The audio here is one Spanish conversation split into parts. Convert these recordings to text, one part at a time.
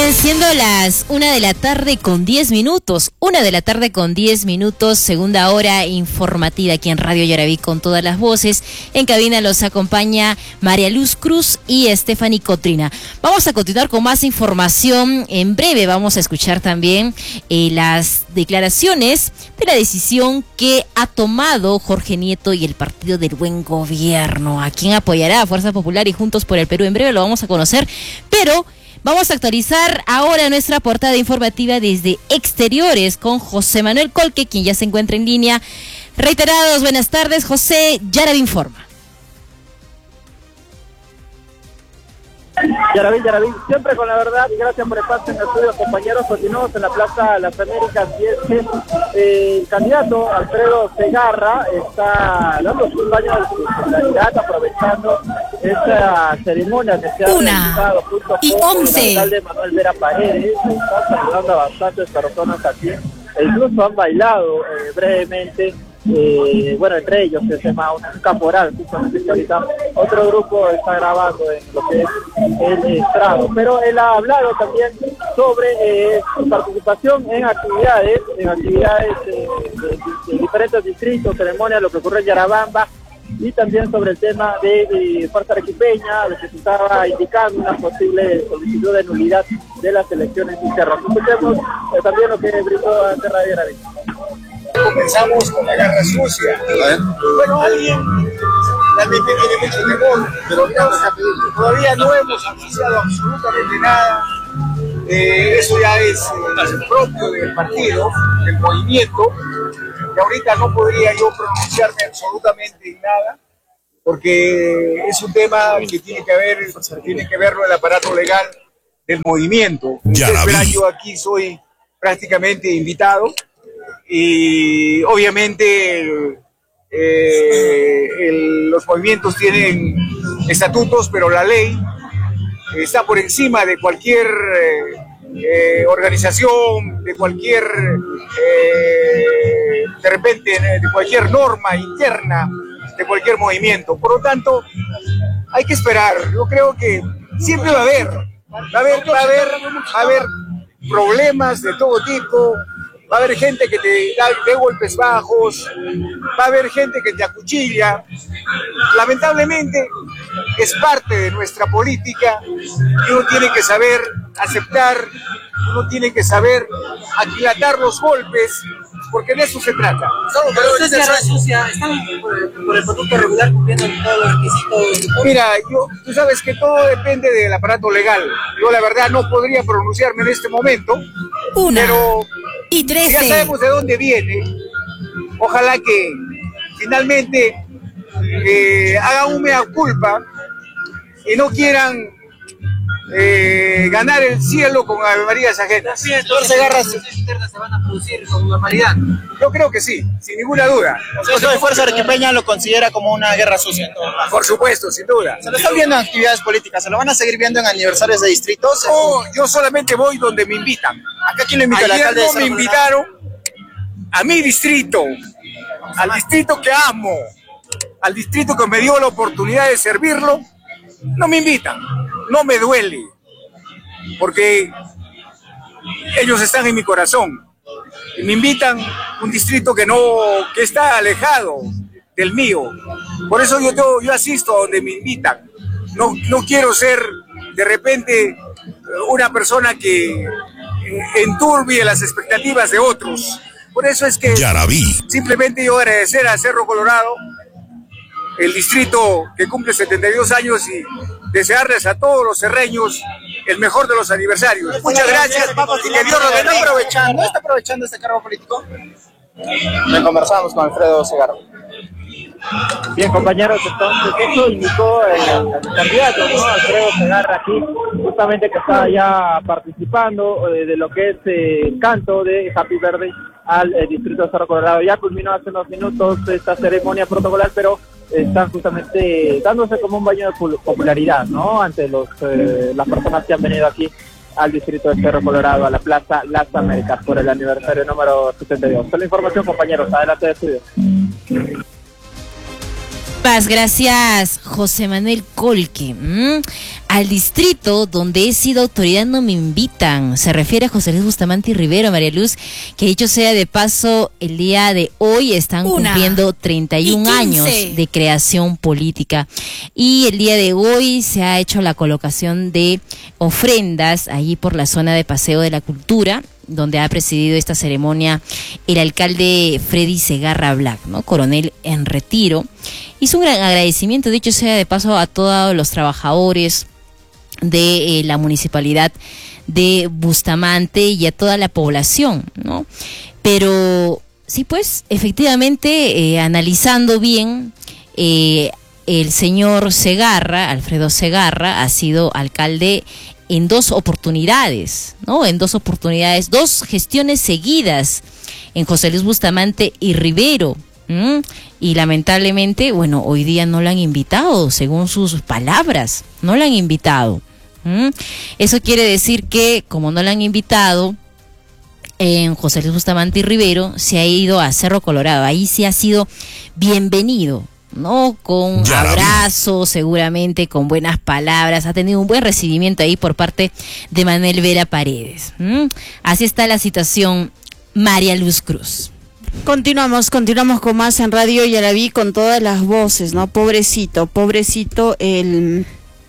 Bien, siendo las 1:10 1:10, segunda hora informativa aquí en Radio Yaraví con todas las voces. En cabina los acompaña María Luz Cruz y Stephanie Cotrina. Vamos a continuar con más información. En breve vamos a escuchar también las declaraciones de la decisión que ha tomado Jorge Nieto y el Partido del Buen Gobierno. ¿A quién apoyará? Fuerza Popular y Juntos por el Perú. En breve lo vamos a conocer, pero vamos a actualizar ahora nuestra portada informativa desde Exteriores con José Manuel Colque, quien ya se encuentra en línea. Reiterados, buenas tardes, José. Yaraví informa. Yaraví, siempre con la verdad, y gracias por el pase en el estudio, compañeros. Continuamos en la Plaza Las Américas y es que el candidato Alfredo Segarra está dando sus baños de popularidad, aprovechando esta ceremonia que se ha realizado junto con el alcalde Manuel Vera Paredes. Está saludando a bastantes personas aquí, e incluso han bailado brevemente. Entre ellos se llama un caporal, justamente que ahorita otro grupo está grabando en lo que es el estrado, pero él ha hablado también sobre su participación en actividades de diferentes distritos, ceremonias, lo que ocurre en Yarabamba, y también sobre el tema de Fuerza Arequipeña, lo que se estaba indicando una posible solicitud de nulidad de las elecciones internas. Escuchemos también lo que brindó ante Radio Yaraví. Comenzamos con la guerra sucia. Bueno, alguien realmente tiene mucho temor, pero todavía no hemos anunciado absolutamente nada. Eso ya es propio del partido, del movimiento, y ahorita no podría yo pronunciarme absolutamente en nada, porque es un tema que tiene que verlo el aparato legal del movimiento. Yo aquí soy prácticamente invitado. Y obviamente los movimientos tienen estatutos, pero la ley está por encima de cualquier organización, de cualquier de cualquier norma interna de cualquier movimiento. Por lo tanto, hay que esperar. Yo creo que siempre va a haber problemas de todo tipo. Va a haber gente que te da de golpes bajos, va a haber gente que te acuchilla. Lamentablemente es parte de nuestra política y uno tiene que saber aceptar, uno tiene que saber aquilatar los golpes, porque de eso se trata. Pero ustedes de guerra sucia están por el producto regular cumpliendo todos los requisitos. Mira, tú sabes que todo depende del aparato legal. Yo la verdad no podría pronunciarme en este momento, pero ya sabemos de dónde viene. Ojalá que finalmente hagan un mea culpa y no quieran ganar el cielo con Ave Marías ajenas. Sí, entonces guerras internas se van a producir con normalidad. Yo creo que sí, sin ninguna duda. ¿Eso de Fuerza Arequipeña lo considera como una guerra sucia? Por supuesto, sin duda. ¿Se lo están viendo en actividades políticas? ¿Se lo van a seguir viendo en aniversarios de distritos? No, yo solamente voy donde me invitan. ¿Acá quién lo invita? Ayer alcalde no me invitaron a mi distrito, al distrito que amo, al distrito que me dio la oportunidad de servirlo. No me invitan, no me duele, porque ellos están en mi corazón. Y me invitan a un distrito que está alejado del mío. Por eso yo asisto a donde me invitan. No quiero ser de repente una persona que enturbie las expectativas de otros. Por eso es que simplemente yo agradecer a Cerro Colorado, el distrito que cumple 72 años, y desearles a todos los cerreños el mejor de los aniversarios. Muchas gracias y que Dios los bendiga. ¿No está aprovechando este cargo político? Conversamos con Alfredo Segarra. Bien, compañeros, entonces eso indicó el candidato, ¿no? Alfredo Segarra, aquí, justamente que está ya participando de lo que es el canto de Happy Birthday al distrito de Cerro Colorado. Ya culminó hace unos minutos esta ceremonia protocolar, pero están justamente dándose como un baño de popularidad, ¿no? Ante las personas que han venido aquí al distrito de Cerro Colorado, a la Plaza Las Américas, por el aniversario número 72. Esta es la información, compañeros. Adelante de estudio. más, gracias José Manuel Colque. Al distrito donde he sido autoridad no me invitan. Se refiere a José Luis Bustamante y Rivero, María Luz, que dicho sea de paso, el día de hoy están cumpliendo 31 años de creación política. Y el día de hoy se ha hecho la colocación de ofrendas allí por la zona de Paseo de la Cultura, donde ha presidido esta ceremonia el alcalde Freddy Segarra Black, ¿no? Coronel en retiro. Hizo un gran agradecimiento, dicho sea de paso, a todos los trabajadores de la municipalidad de Bustamante y a toda la población, ¿no? Pero sí, pues, efectivamente, analizando bien, el señor Segarra, Alfredo Segarra, ha sido alcalde en 2 oportunidades, ¿no? En 2 oportunidades, 2 gestiones seguidas en José Luis Bustamante y Rivero. Y lamentablemente, bueno, hoy día no lo han invitado, según sus palabras, no lo han invitado. Eso quiere decir que, como no lo han invitado, en José Luis Bustamante y Rivero se ha ido a Cerro Colorado. Ahí sí ha sido bienvenido, ¿no? Con abrazos, seguramente, con buenas palabras. Ha tenido un buen recibimiento ahí por parte de Manuel Vera Paredes. Así está la situación, María Luz Cruz. Continuamos con más en Radio Yaraví con todas las voces, ¿no? Pobrecito el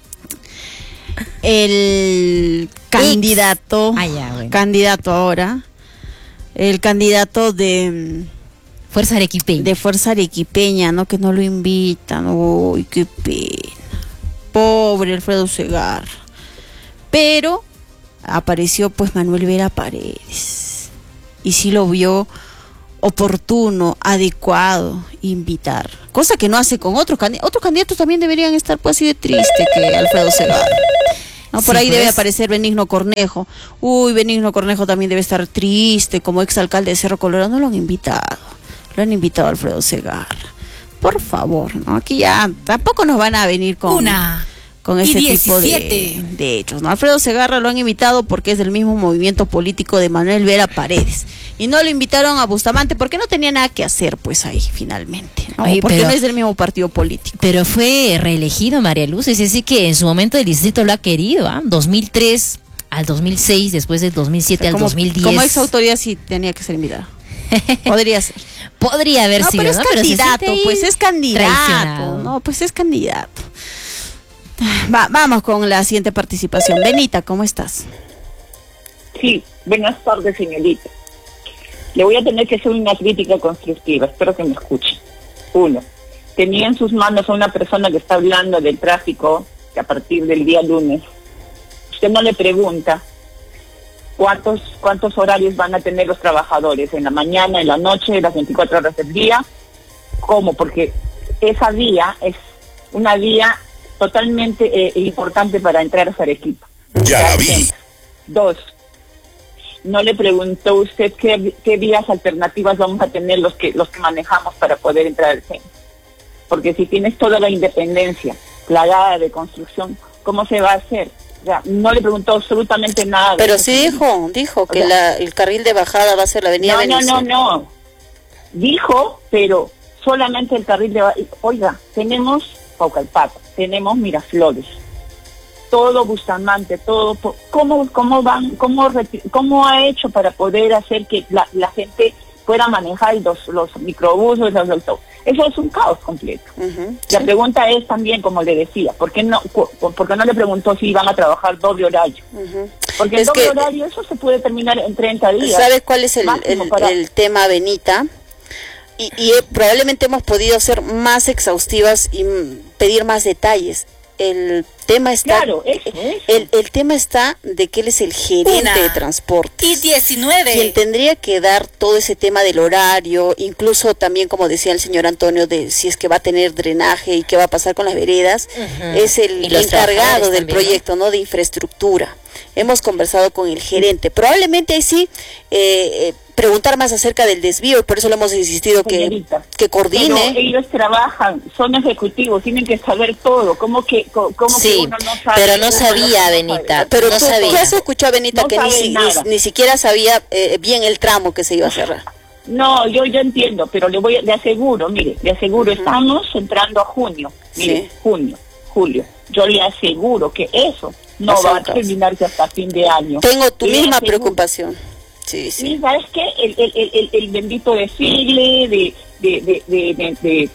candidato, candidato ahora, el candidato de Fuerza Arequipeña, ¿no? Que no lo invitan. Uy, qué pena. Pobre Alfredo Segarra. Pero apareció pues Manuel Vera Paredes y sí lo vio oportuno, adecuado invitar, cosa que no hace con otros candidatos también deberían estar pues así de triste que Alfredo Segarra, ¿no? Por ahí pues debe aparecer Benigno Cornejo. Benigno Cornejo también debe estar triste como exalcalde de Cerro Colorado. No lo han invitado, lo han invitado a Alfredo Segarra. Por favor, ¿no? Aquí ya tampoco nos van a venir con ese tipo de hechos, ¿no? Alfredo Segarra lo han invitado porque es del mismo movimiento político de Manuel Vera Paredes. Y no lo invitaron a Bustamante porque no tenía nada que hacer, pues ahí finalmente, ¿no? Porque no es del mismo partido político. Pero fue reelegido, María Luz, es decir que en su momento el distrito lo ha querido, 2003 al 2006, después del 2007 al 2010. Como ex autoridad sí tenía que ser invitado. Podría ser. Podría haber sido, pero es candidato, pues es candidato. No, pues es candidato. Vamos con la siguiente participación. Benita, ¿cómo estás? Sí, buenas tardes, señorita. Le voy a tener que hacer una crítica constructiva, espero que me escuche. 1. Tenía en sus manos a una persona que está hablando del tráfico que a partir del día lunes. Usted no le pregunta cuántos horarios van a tener los trabajadores, en la mañana, en la noche, las 24 horas del día. ¿Cómo? Porque esa vía es una vía totalmente importante para entrar a Arequipa. Ya la vi. 2. ¿No le preguntó usted qué vías alternativas vamos a tener los que manejamos para poder entrar al centro? Porque si tienes toda la independencia plagada de construcción, ¿cómo se va a hacer? O sea, no le preguntó absolutamente nada. Pero sí dijo que el carril de bajada va a ser la avenida Venezuela. No. Dijo, pero solamente el carril de bajada. Oiga, tenemos Paucalpato, tenemos Miraflores, todo Bustamante, todo. ¿Cómo ha hecho para poder hacer que la gente pueda manejar los microbuses, los autos? Eso es un caos completo. La pregunta es también, como le decía, ¿por qué no le preguntó si iban a trabajar doble horario? Porque el doble horario, eso se puede terminar en 30 días. ¿Sabes cuál es el tema, Benita? Y probablemente hemos podido ser más exhaustivas y pedir más detalles. El tema está, el tema está de que él es el gerente de transporte. Y 19. Quien tendría que dar todo ese tema del horario, incluso también, como decía el señor Antonio, de si es que va a tener drenaje y qué va a pasar con las veredas, es el encargado del proyecto, ¿no? De infraestructura. Hemos conversado con el gerente. Probablemente ahí sí preguntar más acerca del desvío, por eso le hemos insistido que coordine. Pero ellos trabajan, son ejecutivos, tienen que saber todo. ¿Cómo que uno no sabe? Pero no sabía, Benita. Pero no sabía. ¿Qué has escuchado, Benita, que ni siquiera sabía bien el tramo que se iba a cerrar? No, yo entiendo, pero le aseguro, mire, estamos entrando a junio, mire, junio, julio. Yo le aseguro que eso no va a terminarse hasta fin de año. Tengo tu misma preocupación. Sí. Y ¿sabes qué? El bendito desfile de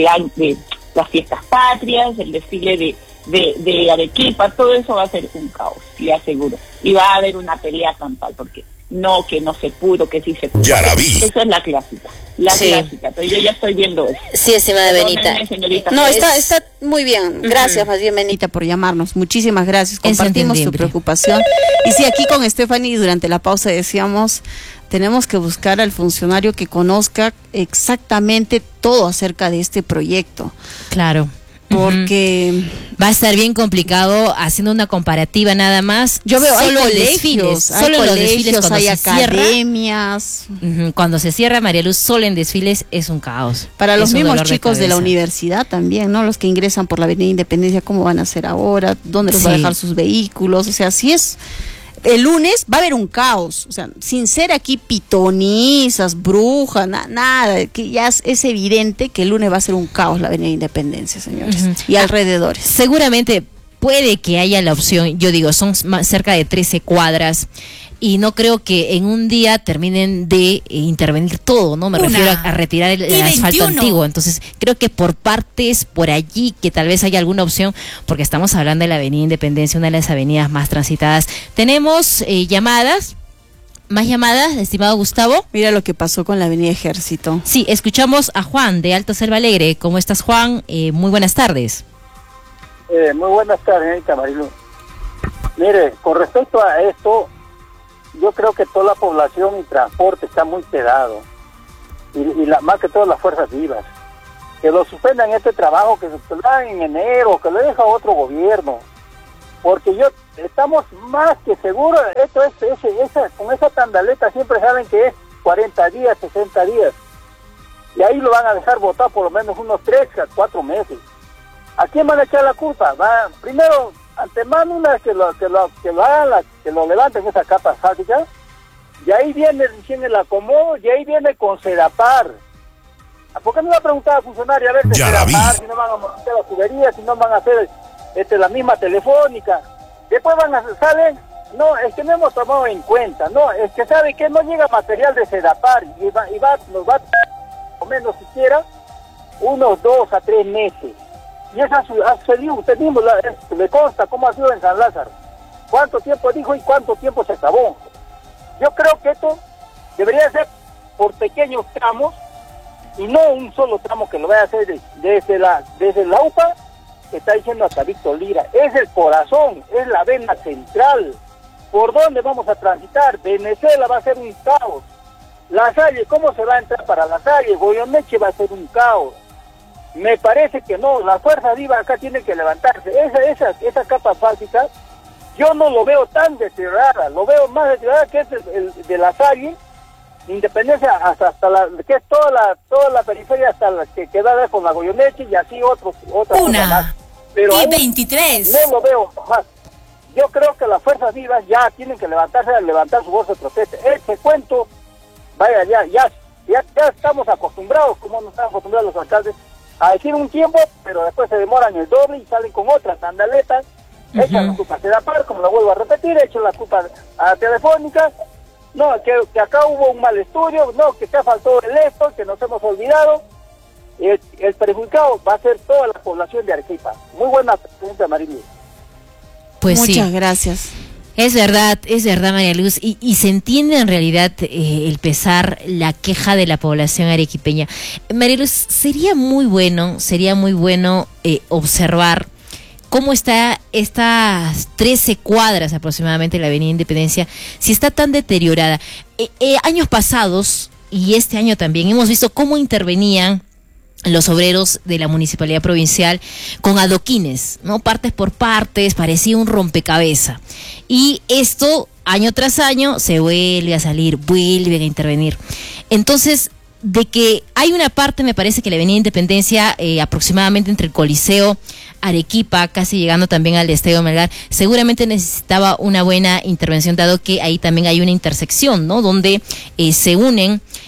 las fiestas patrias, el desfile de Arequipa, todo eso va a ser un caos, le aseguro. Y va a haber una pelea campal, porque que no se pudo, que sí se pudo. Yaraví. Esa es la clásica, clásica, pero yo ya estoy viendo eso. Sí, estimada Benita. No, está muy bien. Gracias, más bien, Benita, por llamarnos. Muchísimas gracias. Compartimos tu preocupación. Y sí, aquí con Stephanie, durante la pausa decíamos, tenemos que buscar al funcionario que conozca exactamente todo acerca de este proyecto. Claro. Porque va a estar bien complicado haciendo una comparativa nada más. Yo veo solo hay colegios, hay academias. Cuando se cierra, María Luz, solo en desfiles es un caos. Para los mismos chicos de la universidad también, ¿no? Los que ingresan por la Avenida Independencia, ¿cómo van a hacer ahora? ¿Dónde los va a dejar sus vehículos? O sea, si es el lunes va a haber un caos, o sea, sin ser aquí pitonizas, brujas, nada, que ya es evidente que el lunes va a ser un caos la Avenida Independencia, señores, y alrededores. Seguramente puede que haya la opción, yo digo, son cerca de 13 cuadras, y no creo que en un día terminen de intervenir todo, ¿no? Me refiero a retirar el asfalto antiguo. Entonces, creo que por partes, por allí, que tal vez haya alguna opción, porque estamos hablando de la Avenida Independencia, una de las avenidas más transitadas. Tenemos llamadas. ¿Más llamadas, estimado Gustavo? Mira lo que pasó con la Avenida Ejército. Sí, escuchamos a Juan de Alto Selva Alegre. ¿Cómo estás, Juan? Muy buenas tardes. Muy buenas tardes, señorita Marilu. Mire, con respecto a esto, yo creo que toda la población y transporte está muy pegado, y más que todas las fuerzas vivas, que lo suspendan este trabajo, que se lo hagan en enero, que lo deja otro gobierno, porque estamos más que seguros. Esto con esa tandaleta siempre saben que es 40 días, 60 días, y ahí lo van a dejar votar por lo menos unos 3 a 4 meses. ¿A quién van a echar la culpa? Primero, antemano, una vez que lo hagan, que lo levanten esa capa asfáltica, y ahí viene recién el acomodo, y ahí viene con Sedapar. ¿Por qué no le ha preguntado al funcionario a ver si Sedapar, si no van a montar la tubería, si no van a hacer la misma telefónica? Después salen, no, es que no hemos tomado en cuenta, no, es que sabe que no llega material de Sedapar, nos va o menos siquiera unos 2 a 3 meses. Y eso ha sucedido, usted mismo le consta cómo ha sido en San Lázaro. ¿Cuánto tiempo dijo y cuánto tiempo se acabó? Yo creo que esto debería ser por pequeños tramos, y no un solo tramo que lo vaya a hacer desde la UPA, que está diciendo hasta Víctor Lira. Es el corazón, es la vena central. ¿Por dónde vamos a transitar? Venezuela va a ser un caos. La Salle, ¿cómo se va a entrar para La Salle? Goyeneche va a ser un caos. Me parece que no, la fuerza viva acá tiene que levantarse. Esa capa asfáltica, yo no lo veo tan deteriorada, lo veo más deteriorada que es el de La Salle, Independencia, hasta que es toda la periferia, hasta la que queda con la Goyeneche, y así otras cosas más. Pero y 23. No lo veo más. Yo creo que las fuerzas vivas ya tienen que levantar su voz de protesta. Ese cuento, vaya, ya estamos acostumbrados, como nos están acostumbrados los alcaldes, a decir un tiempo, pero después se demoran el doble y salen con otras tandaletas, echan la culpa a Sedapar, como lo vuelvo a repetir, echan la culpa a Telefónica, no, que acá hubo un mal estudio, no, que acá faltó esto, que nos hemos olvidado. El perjudicado va a ser toda la población de Arequipa. Muy buena pregunta, Marilu. Pues muchas gracias. Es verdad, María Luz, y se entiende en realidad el pesar, la queja de la población arequipeña. María Luz, sería muy bueno observar cómo está estas 13 cuadras aproximadamente de la Avenida Independencia, si está tan deteriorada. Años pasados, y este año también, hemos visto cómo intervenían los obreros de la municipalidad provincial con adoquines, ¿no? Partes por partes, parecía un rompecabezas. Y esto, año tras año, se vuelve a salir, vuelven a intervenir. Entonces, de que hay una parte, me parece que la Avenida Independencia, aproximadamente entre el Coliseo, Arequipa, casi llegando también al Estadio Melgar, seguramente necesitaba una buena intervención, dado que ahí también hay una intersección, ¿no? Donde se unen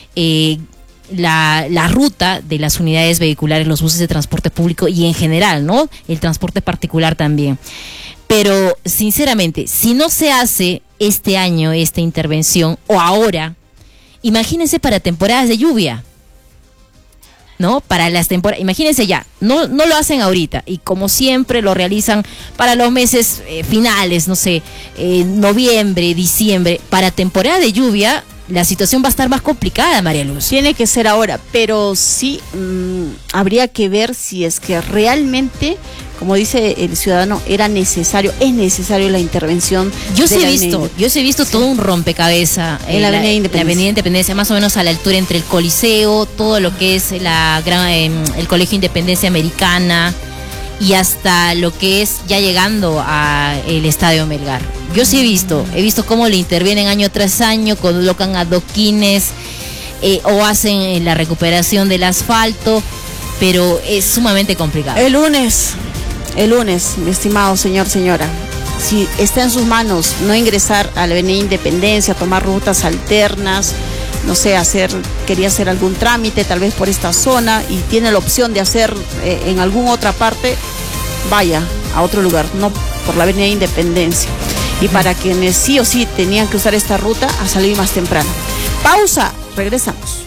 la ruta de las unidades vehiculares, los buses de transporte público y en general, ¿no? El transporte particular también. Pero, sinceramente, si no se hace este año esta intervención o ahora, imagínense para temporadas de lluvia, ¿no? Para las temporadas, imagínense ya, no lo hacen ahorita y como siempre lo realizan para los meses finales, no sé, noviembre, diciembre, para temporada de lluvia. La situación va a estar más complicada, María Luz. Tiene que ser ahora, pero sí habría que ver si es que realmente, como dice el ciudadano, es necesario la intervención. Yo sí he visto todo un rompecabezas en la Avenida Independencia. La Avenida Independencia, más o menos a la altura entre el Coliseo, todo lo que es el Colegio Independencia Americana y hasta lo que es ya llegando a el Estadio Melgar. Yo sí he visto cómo le intervienen año tras año, colocan adoquines o hacen la recuperación del asfalto, pero es sumamente complicado. El lunes, mi estimado señora, si está en sus manos no ingresar a la Avenida Independencia, tomar rutas alternas, no sé, quería hacer algún trámite tal vez por esta zona y tiene la opción de hacer en alguna otra parte, vaya a otro lugar, no por la Avenida Independencia. Y para quienes sí o sí tenían que usar esta ruta, a salir más temprano. Pausa, regresamos.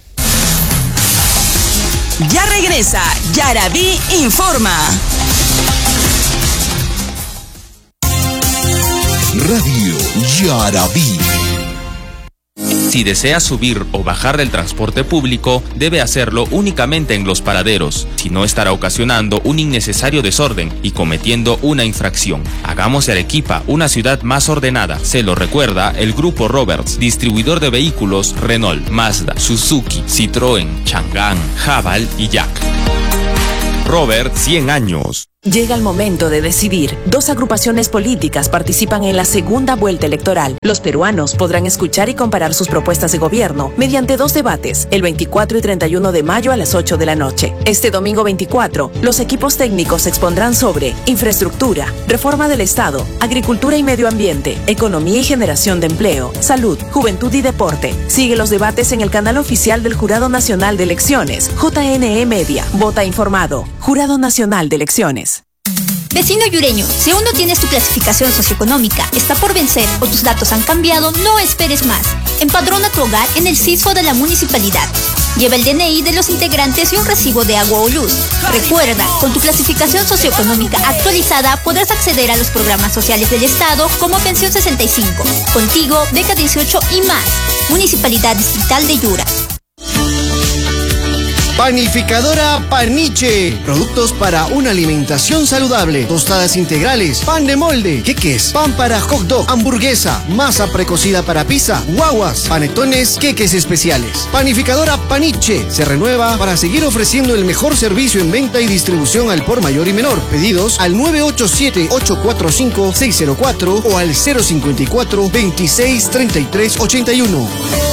Ya regresa Yaraví Informa. Radio Yaraví. Si desea subir o bajar del transporte público, debe hacerlo únicamente en los paraderos, si no estará ocasionando un innecesario desorden y cometiendo una infracción. Hagamos de Arequipa una ciudad más ordenada. Se lo recuerda el Grupo Roberts, distribuidor de vehículos Renault, Mazda, Suzuki, Citroën, Chang'an, Haval y Jack. Robert, 100 años. Llega el momento de decidir. 2 agrupaciones políticas participan en la segunda vuelta electoral. Los peruanos podrán escuchar y comparar sus propuestas de gobierno mediante 2 debates, el 24 y 31 de mayo a las 8 de la noche. Este domingo 24, los equipos técnicos expondrán sobre infraestructura, reforma del Estado, agricultura y medio ambiente, economía y generación de empleo, salud, juventud y deporte. Sigue los debates en el canal oficial del Jurado Nacional de Elecciones, JNE Media. Vota informado. Jurado Nacional de Elecciones. Vecino yureño, si aún no tienes tu clasificación socioeconómica, está por vencer o tus datos han cambiado, no esperes más. Empadrona tu hogar en el CISFO de la municipalidad. Lleva el DNI de los integrantes y un recibo de agua o luz. Recuerda, con tu clasificación socioeconómica actualizada podrás acceder a los programas sociales del Estado como Pensión 65. Contigo, Beca 18 y más. Municipalidad Distrital de Yura. Panificadora Paniche. Productos para una alimentación saludable. Tostadas integrales, pan de molde, queques, pan para hot dog, hamburguesa, masa precocida para pizza, guaguas, panetones, queques especiales. Panificadora Paniche se renueva para seguir ofreciendo el mejor servicio en venta y distribución al por mayor y menor. Pedidos al 987-845-604 o al 054-263381.